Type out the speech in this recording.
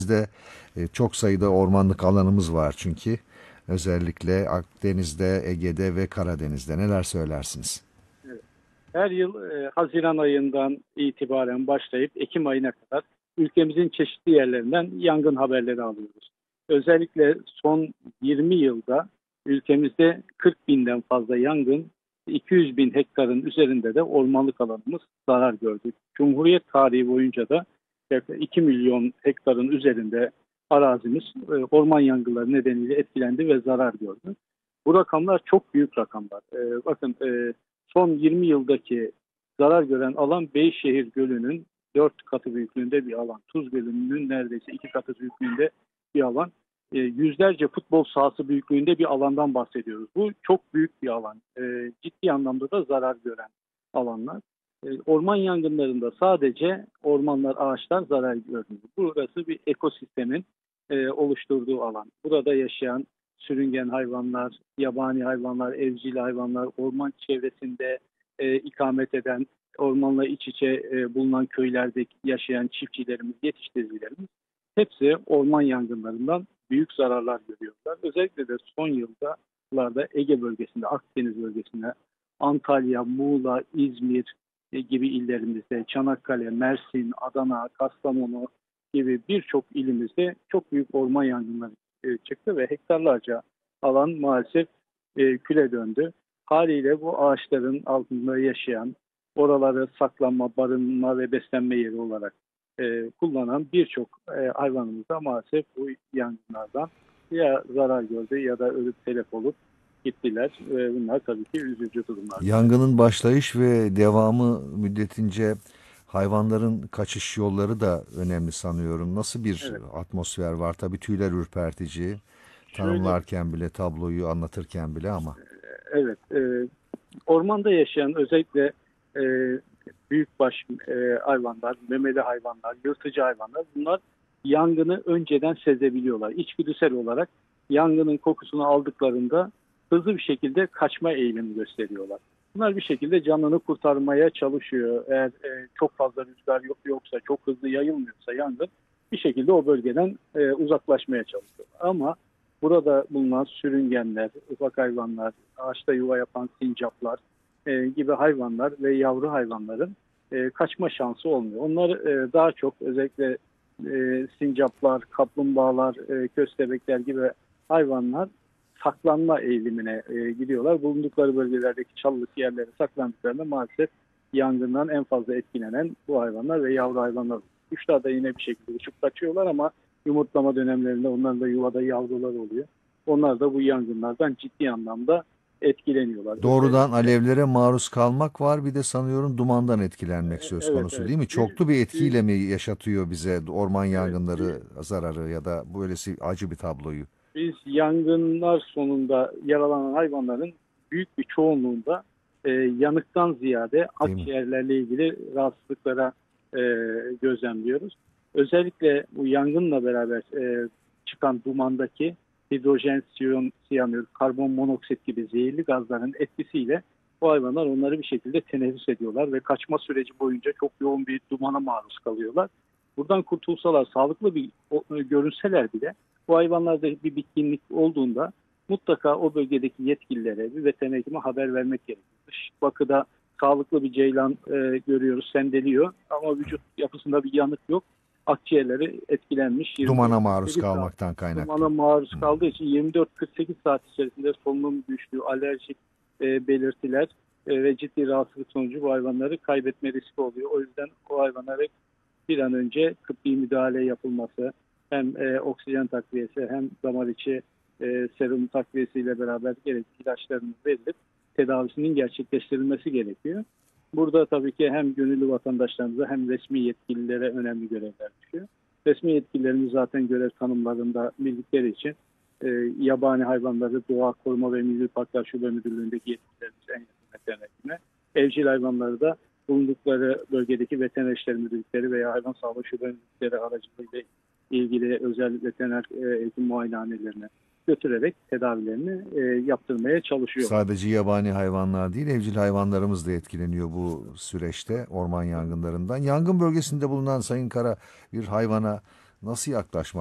Bizde çok sayıda ormanlık alanımız var çünkü. Özellikle Akdeniz'de, Ege'de ve Karadeniz'de. Neler söylersiniz? Evet. Her yıl Haziran ayından itibaren başlayıp Ekim ayına kadar ülkemizin çeşitli yerlerinden yangın haberleri alıyoruz. Özellikle son 20 yılda ülkemizde 40 binden fazla yangın, 200 bin hektarın üzerinde de ormanlık alanımız zarar gördü. Cumhuriyet tarihi boyunca da yaklaşık 2 milyon hektarın üzerinde arazimiz orman yangınları nedeniyle etkilendi ve zarar gördü. Bu rakamlar çok büyük rakamlar. Bakın, son 20 yıldaki zarar gören alan Beyşehir Gölü'nün 4 katı büyüklüğünde bir alan. Tuz Gölü'nün neredeyse 2 katı büyüklüğünde bir alan. Yüzlerce futbol sahası büyüklüğünde bir alandan bahsediyoruz. Bu çok büyük bir alan. Ciddi anlamda da zarar gören alanlar. Orman yangınlarında sadece ormanlar, ağaçlar zarar görmüyor. Burası bir ekosistemin oluşturduğu alan. Burada yaşayan sürüngen hayvanlar, yabani hayvanlar, evcil hayvanlar, orman çevresinde ikamet eden, ormanla iç içe bulunan köylerde yaşayan çiftçilerimiz, yetiştiricilerimiz hepsi orman yangınlarından büyük zararlar görüyorlar. Özellikle de son yıllarda Ege bölgesinde, Akdeniz bölgesinde, Antalya, Muğla, İzmir gibi illerimizde, Çanakkale, Mersin, Adana, Kastamonu gibi birçok ilimizde çok büyük orman yangınları çıktı ve hektarlarca alan maalesef küle döndü. Haliyle bu ağaçların altında yaşayan, oraları saklanma, barınma ve beslenme yeri olarak kullanan birçok hayvanımız da maalesef bu yangınlardan ya zarar gördü ya da ölüp telef olup gittiler. Bunlar tabii ki üzücü durumlar. Yangının başlayış ve devamı müddetince hayvanların kaçış yolları da önemli sanıyorum. Nasıl bir Evet. atmosfer var? Tabii tüyler ürpertici. Şöyle, Tanımlarken bile, tabloyu anlatırken bile ama. evet, ormanda yaşayan özellikle e, büyükbaş hayvanlar, memeli hayvanlar, yırtıcı hayvanlar, bunlar yangını önceden sezebiliyorlar. İçgüdüsel olarak yangının kokusunu aldıklarında hızlı bir şekilde kaçma eğilimi gösteriyorlar. Bunlar bir şekilde canını kurtarmaya çalışıyor. Eğer çok fazla rüzgar yoksa, çok hızlı yayılmıyorsa yangın, bir şekilde o bölgeden uzaklaşmaya çalışıyorlar. Ama burada bulunan sürüngenler, ufak hayvanlar, ağaçta yuva yapan sincaplar gibi hayvanlar ve yavru hayvanların kaçma şansı olmuyor. Onlar daha çok, özellikle sincaplar, kaplumbağalar, köstebekler gibi hayvanlar saklanma eğilimine gidiyorlar. Bulundukları bölgelerdeki çalılık yerlere saklandıklarında maalesef yangından en fazla etkilenen bu hayvanlar ve yavru hayvanlar. Kuşlar da yine bir şekilde uçup kaçıyorlar ama yumurtlama dönemlerinde onların da yuvada yavrular oluyor. Onlar da bu yangınlardan ciddi anlamda etkileniyorlar. Doğrudan Özellikle alevlere maruz kalmak var. Bir de sanıyorum dumandan etkilenmek söz evet, konusu evet. değil mi? Biz, Çoklu bir biz etkiyle mi yaşatıyor bize orman evet, yangınları zararı ya da böylesi acı bir tabloyu? biz yangınlar sonunda yaralanan hayvanların büyük bir çoğunluğunda yanıktan ziyade Değil mi? akciğerlerle ilgili rahatsızlıklara e, gözlemliyoruz. Özellikle bu yangınla beraber çıkan dumandaki hidrojen, siyanür, karbon monoksit gibi zehirli gazların etkisiyle bu hayvanlar onları bir şekilde teneffüs ediyorlar ve kaçma süreci boyunca çok yoğun bir dumana maruz kalıyorlar. Buradan kurtulsalar, sağlıklı bir görünseler bile, bu hayvanlarda bir bitkinlik olduğunda mutlaka o bölgedeki yetkililere, bir veteriner hekime haber vermek gerekiyor. Dış bakıda sağlıklı bir ceylan görüyoruz, sendeliyor ama vücut yapısında bir yanık yok. Akciğerleri etkilenmiş, Dumana maruz 24-48 saat kalmaktan kaynaklı. dumana maruz Hmm. kaldığı için 24-48 saat içerisinde solunum güçlüğü, alerjik belirtiler ve ciddi rahatsızlık sonucu bu hayvanları kaybetme riski oluyor. O yüzden o hayvanlara bir an önce tıbbi müdahale yapılması, hem oksijen takviyesi hem damar içi serum takviyesiyle beraber gerekli ilaçların verilip tedavisinin gerçekleştirilmesi gerekiyor. Burada tabii ki hem gönüllü vatandaşlarımıza hem resmi yetkililere önemli görevler düşüyor. Resmi yetkililerimiz zaten görev tanımlarında bildikleri için yabani hayvanları Doğa Koruma ve Milli Parklar Şube Müdürlüğü'ndeki yetkililerimiz en yakın veterinere, evcil hayvanları da bulundukları bölgedeki veteriner işleri müdürlükleri veya hayvan sağlığı şube müdürlükleri aracılığıyla ilgili özel veteriner eğitim muayenehanelerine götürerek tedavilerini yaptırmaya çalışıyorlar. Sadece yabani hayvanlar değil, evcil hayvanlarımız da etkileniyor bu süreçte orman yangınlarından. Yangın bölgesinde bulunan Sayın Kara bir hayvana nasıl yaklaşmak